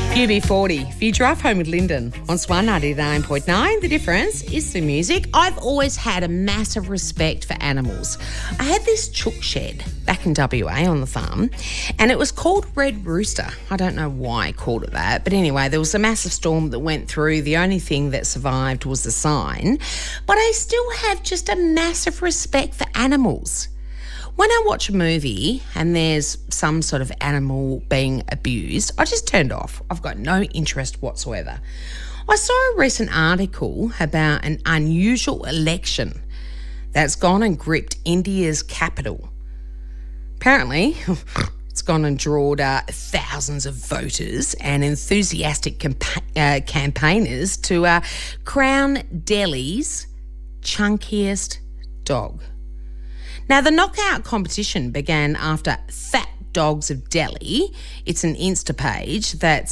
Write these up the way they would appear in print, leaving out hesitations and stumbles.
UB40, if you drive home with Lyndon on Swan 99.9, the difference is the music. I've always had a massive respect for animals. I had this chook shed back in WA on the farm, and it was called Red Rooster. I don't know why I called it that, but anyway, there was a massive storm that went through. The only thing that survived was the sign, but I still have just a massive respect for animals. When I watch a movie and there's some sort of animal being abused, I just turned off. I've got no interest whatsoever. I saw a recent article about an unusual election that's gone and gripped India's capital. Apparently, it's gone and drawn thousands of voters and enthusiastic campaigners to crown Delhi's chunkiest dog. Now, the knockout competition began after Fat Dogs of Delhi. It's an Insta page that's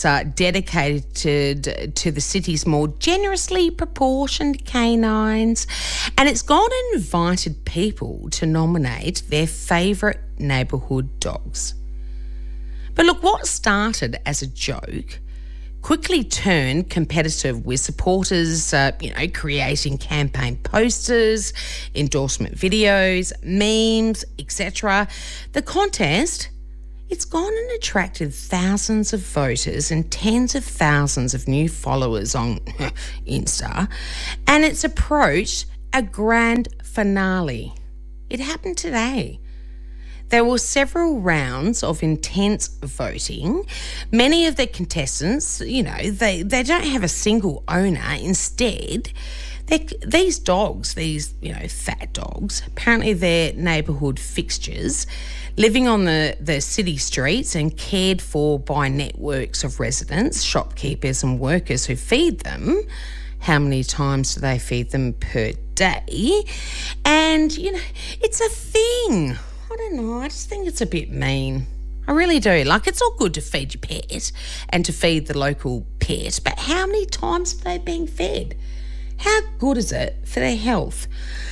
dedicated to the city's more generously proportioned canines. And it's gone and invited people to nominate their favourite neighbourhood dogs. But look, what started as a joke quickly turned competitive, with supporters, creating campaign posters, endorsement videos, memes, etc. The contest, it's gone and attracted thousands of voters and tens of thousands of new followers on Insta, and it's approached a grand finale. It happened today. There were several rounds of intense voting. Many of the contestants, they don't have a single owner. Instead, these dogs, fat dogs, apparently they're neighbourhood fixtures, living on the city streets and cared for by networks of residents, shopkeepers and workers who feed them. How many times do they feed them per day? And, it's a thing. I don't know, I just think it's a bit mean. I really do. It's all good to feed your pet and to feed the local pet, but how many times are they being fed? How good is it for their health?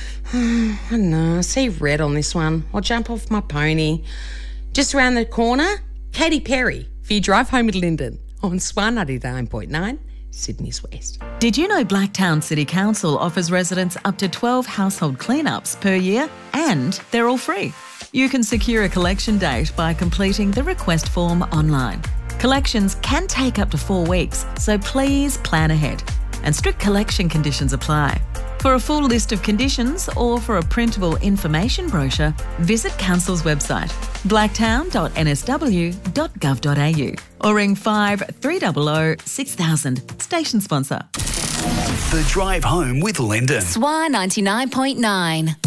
I don't know, I see red on this one. I'll jump off my pony. Just around the corner, Katy Perry, if you drive home with Lyndon on Swan 99.9. Sydney's West. Did you know Blacktown City Council offers residents up to 12 household cleanups per year, and they're all free? You can secure a collection date by completing the request form online. Collections can take up to 4 weeks, so please plan ahead. And strict collection conditions apply. For a full list of conditions or for a printable information brochure, visit Council's website, blacktown.nsw.gov.au, or ring 5300 6000. Station sponsor. The Drive Home with Lyndon. Swan 99.9.